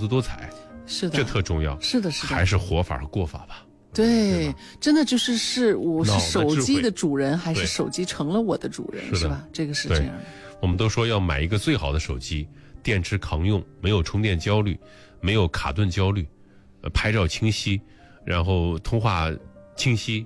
姿多彩， 是的， 这特重要。 是的，是的， 还是活法和过法吧。 对，真的就是我是手机的主人，还是对手机成了我的主人，是吧？这个是这样的。 我们都说要买一个最好的手机，电池抗用，没有充电焦虑，没有卡顿焦虑，拍照清晰，然后通话清晰。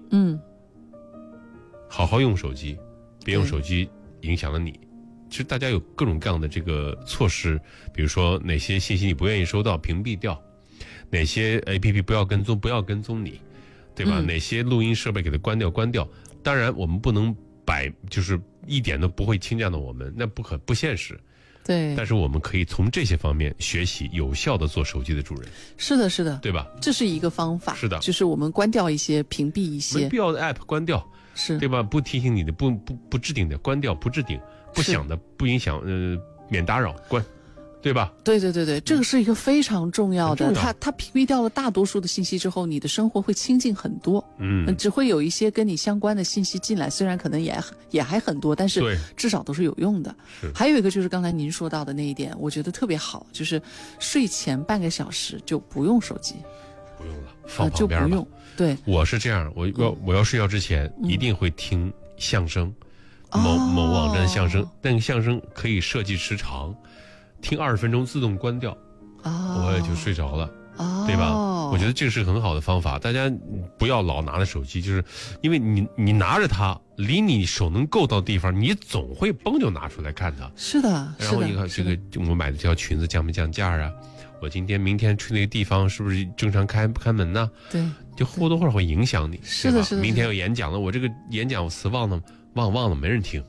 好好用手机，别用手机影响了你。其实大家有各种各样的这个措施，比如说哪些信息你不愿意收到，屏蔽掉；哪些 APP 不要跟踪你，对吧？哪些录音设备给它关掉。当然，我们不能就是一点都不会侵占到我们，那不现实。 对， 但是我们可以从这些方面学习，有效的做手机的主人。 是的，是的， 对吧？ 这是一个方法。 是的， 就是我们关掉一些，屏蔽一些没必要的 app 关掉， 是对吧？不提醒你的，不置顶的关掉，不置顶，不响的，不影响，免打扰，关。对吧？ 对，这个是一个非常重要的。它屏蔽掉了大多数的信息之后，你的生活会清静很多。只会有一些跟你相关的信息进来，虽然可能也还很多，但是至少都是有用的。还有一个就是刚才您说到的那一点，我觉得特别好，就是睡前半个小时就不用手机， 不用了，放旁边吧。 就不用。对， 我是这样，我要睡觉之前一定会听相声，某网站相声，那个相声可以设计时长。听20分钟自动关掉，我也就睡着了，对吧？我觉得这个是很好的方法，大家不要老拿着手机，就是因为你拿着它，离你手能够到的地方，你总会嘣就拿出来看它。 是的， 然后你看这个我买的这条裙子降没降价啊？我明天去那个地方是不是正常开门呢？ 对， 就或多或少会影响你。 是的，是的。 明天有演讲了，我这个演讲词忘了，没人听。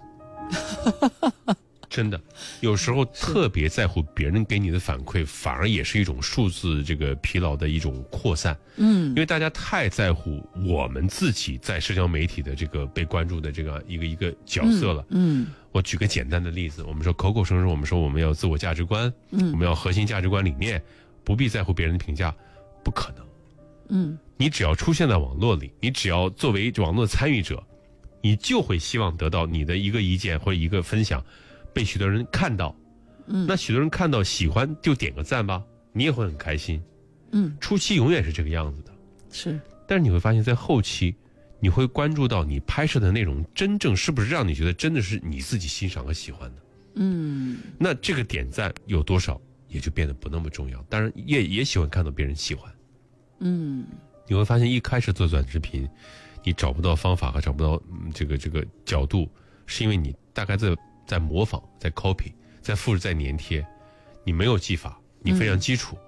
真的，有时候特别在乎别人给你的反馈，反而也是一种数字这个疲劳的一种扩散。因为大家太在乎我们自己在社交媒体的这个被关注的这个一个角色了。我举个简单的例子，我们说口声声，我们说我们要自我价值观，我们要核心价值观理念，不必在乎别人的评价，不可能。你只要出现在网络里，你只要作为网络参与者，你就会希望得到你的一个意见或者一个分享。被许多人看到，那许多人看到喜欢就点个赞吧，你也会很开心。初期永远是这个样子的， 是。 但是你会发现在后期，你会关注到你拍摄的内容真正是不是让你觉得真的是你自己欣赏和喜欢的。那这个点赞有多少也就变得不那么重要。当然也喜欢看到别人喜欢。你会发现一开始做短视频，你找不到方法和找不到这个角度，是因为你大概在模仿，在 copy， 在复制，在粘贴，你没有技法，你非常基础。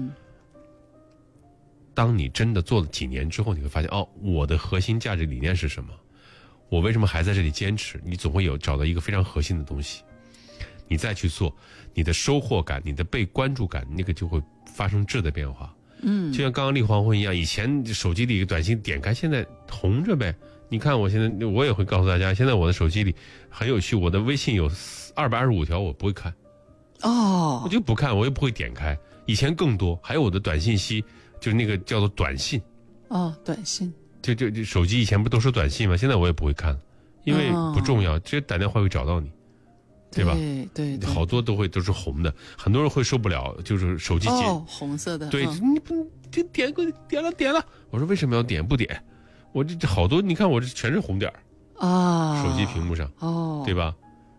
当你真的做了几年之后，你会发现，我的核心价值理念是什么？我为什么还在这里坚持？你总会找到一个非常核心的东西，你再去做，你的收获感，你的被关注感，那个就会发生质的变化。就像刚刚立黄昏一样，以前手机里一个短信点开，现在红着呗。你看我现在，我也会告诉大家，现在我的手机里很有趣，我的微信有225条我不会看，我就不看，我也不会点开。以前更多，还有我的短信息，就是那个叫做短信， 短信， 就手机以前不都说短信吗？现在我也不会看了，因为不重要，直接打电话会找到你，对吧？ 对， 好多都是红的，很多人会受不了，就是手机红色的， 对，你不就点了，我说为什么要点？不点。我这好多，你看我这全是红点手机屏幕上，对吧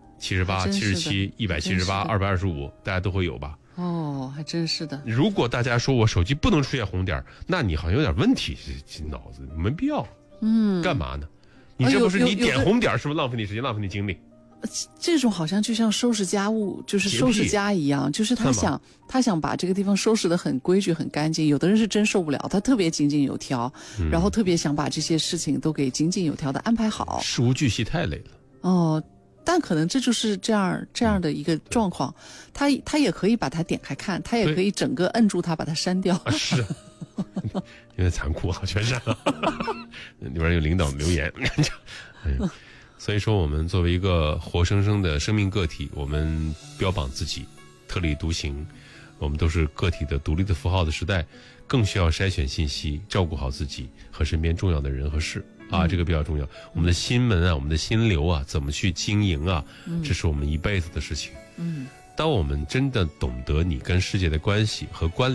？78、77、178、225，大家都会有吧？ 还真是的。 如果大家说我手机不能出现红点，那你好像有点问题，脑子没必要。干嘛呢？你这不是你点红点，是不是浪费你时间，浪费你精力？ 这种好像就像收拾家务，就是收拾家一样，就是他想把这个地方收拾得很规矩很干净。有的人是真受不了，他特别井井有条，然后特别想把这些事情都给井井有条的安排好。 事无巨细太累了。 但可能这就是这样的一个状况，他也可以把它点开看，他也可以整个摁住它把它删掉。 是，有点残酷啊，全删了。里边有领导留言。所以说我们作为一个活生生的生命个体，我们标榜自己特立独行，我们都是个体的独立的符号的时代，更需要筛选信息，照顾好自己和身边重要的人和事这个比较重要。我们的心门我们的心流怎么去经营这是我们一辈子的事情。当我们真的懂得你跟世界的关系和关联